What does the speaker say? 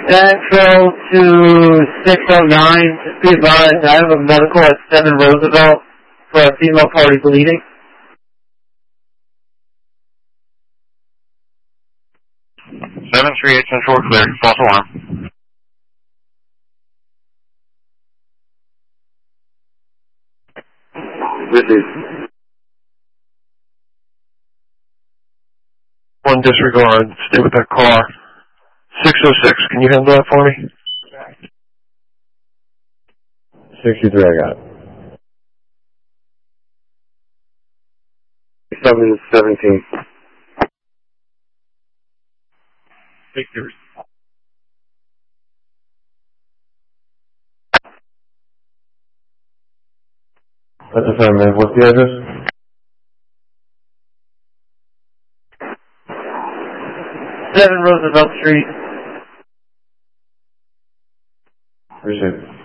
Central to 609. Just be advised, I have a medical at 7 Roosevelt for a female party bleeding. 738 Central, clear. False alarm. Received. One disregard. Stay with that car. 606, can you handle that for me? 63, I got it. 717. Victor. That's affirmative. What's the address? 7 Roosevelt Street. Received.